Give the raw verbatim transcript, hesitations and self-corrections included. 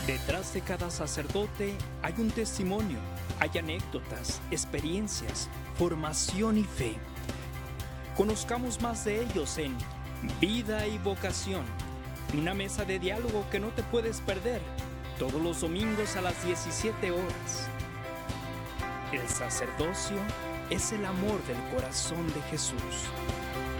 Detrás de cada sacerdote hay un testimonio, hay anécdotas, experiencias, formación y fe. Conozcamos más de ellos en Vida y Vocación, una mesa de diálogo que no te puedes perder, todos los domingos a las diecisiete horas. El sacerdocio es el amor del corazón de Jesús.